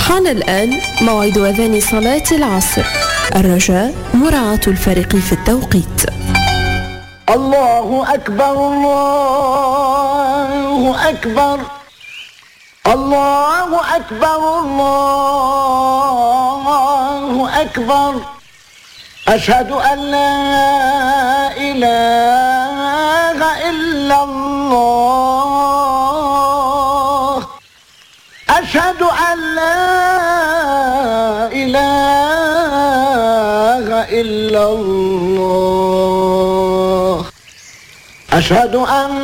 حان الآن موعد أذان صلاة العصر. الرجاء مراعاة الفارق في التوقيت. الله أكبر الله أكبر الله أكبر الله أكبر أشهد أن لا إله إلا الله أشهد أن لا إله إلا الله أشهد أن